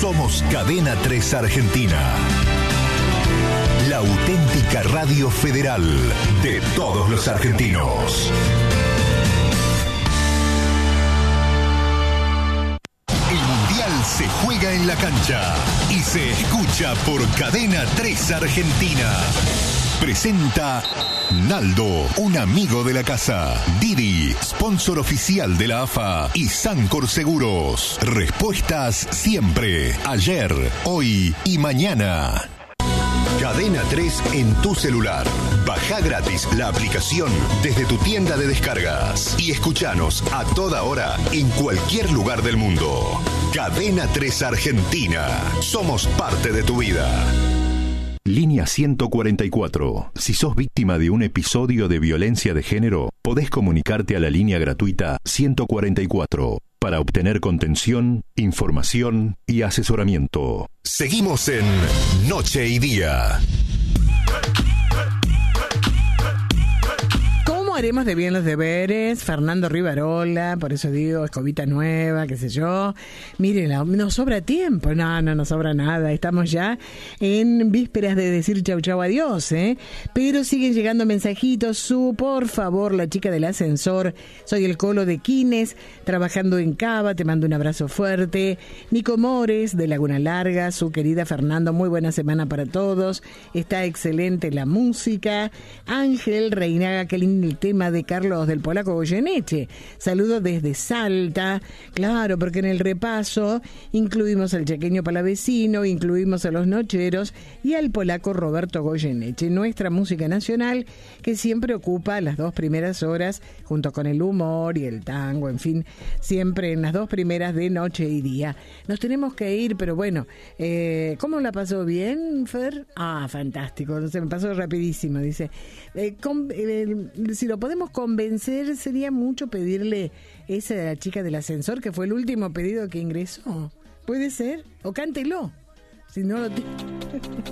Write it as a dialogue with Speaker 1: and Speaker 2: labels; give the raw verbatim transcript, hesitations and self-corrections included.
Speaker 1: Somos Cadena tres Argentina. La auténtica radio federal de todos los argentinos. El Mundial se juega en la cancha y se escucha por Cadena tres Argentina. Presenta Naldo, un amigo de la casa. Didi, sponsor oficial de la A F A. Y Sancor Seguros. Respuestas siempre, ayer, hoy y mañana. Cadena tres en tu celular. Baja gratis la aplicación desde tu tienda de descargas y escuchanos a toda hora en cualquier lugar del mundo. Cadena tres Argentina. Somos parte de tu vida. Línea ciento cuarenta y cuatro. Si sos víctima de un episodio de violencia de género, podés comunicarte a la línea gratuita ciento cuarenta y cuatro para obtener contención, información y asesoramiento. Seguimos en Noche y Día.
Speaker 2: Haremos de bien los deberes, Fernando Rivarola, por eso digo, escobita nueva, qué sé yo. Miren, nos sobra tiempo, no, no nos sobra nada, estamos ya en vísperas de decir chau chau adiós, ¿eh? Pero siguen llegando mensajitos, su, por favor, la chica del ascensor, soy el Colo de Quines, trabajando en Cava, te mando un abrazo fuerte. Nico Mores, de Laguna Larga, su querida Fernando, muy buena semana para todos, está excelente la música. Ángel Reinaga, qué lindo el tema de Carlos del Polaco Goyeneche. Saludos desde Salta. Claro, porque en el repaso incluimos al chaqueño palavecino, incluimos a los nocheros y al polaco Roberto Goyeneche. Nuestra música nacional que siempre ocupa las dos primeras horas junto con el humor y el tango, en fin, siempre en las dos primeras de Noche y Día. Nos tenemos que ir, pero bueno, eh, ¿cómo la pasó bien, Fer? Ah, fantástico, se me pasó rapidísimo, dice. Eh, con, eh, si lo podemos convencer, sería mucho pedirle esa de la chica del ascensor, que fue el último pedido que ingresó. ¿Puede ser? O cántelo, si no lo tiene.